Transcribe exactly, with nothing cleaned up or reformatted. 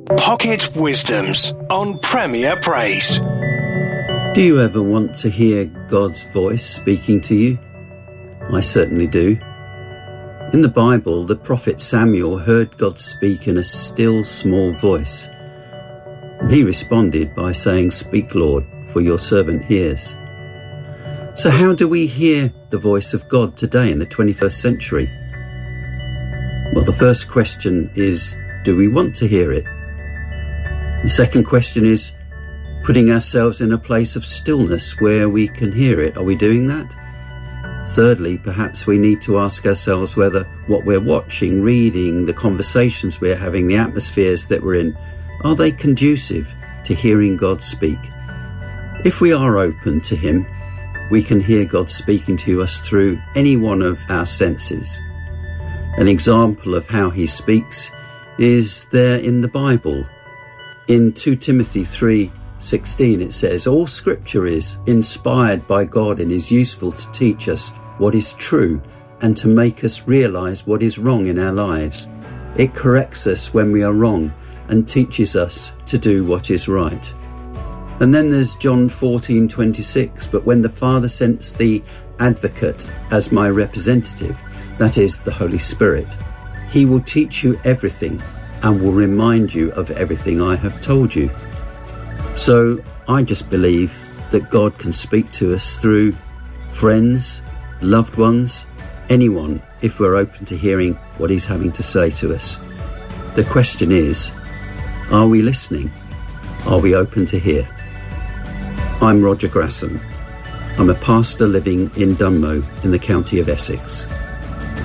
Pocket Wisdoms on Premier Praise. Do you ever want to hear God's voice speaking to you? I certainly do. In the Bible, the prophet Samuel heard God speak in a still small voice. And he responded by saying, "Speak, Lord, for your servant hears." So how do we hear the voice of God today in the twenty-first century? Well, the first question is, do we want to hear it? The second question is, putting ourselves in a place of stillness where we can hear it. Are we doing that? Thirdly, perhaps we need to ask ourselves whether what we're watching, reading, the conversations we're having, the atmospheres that we're in, are they conducive to hearing God speak? If we are open to him, we can hear God speaking to us through any one of our senses. An example of how he speaks is there in the Bible. In Second Timothy three sixteen it says, "All scripture is inspired by God and is useful to teach us what is true and to make us realize what is wrong in our lives. It corrects us when we are wrong and teaches us to do what is right." And then there's John fourteen twenty-six, "But when the Father sends the advocate as my representative, that is the Holy Spirit, he will teach you everything and will remind you of everything I have told you." So I just believe that God can speak to us through friends, loved ones, anyone, if we're open to hearing what he's having to say to us. The question is, are we listening? Are we open to hear? I'm Roger Grasson. I'm a pastor living in Dunmow in the county of Essex.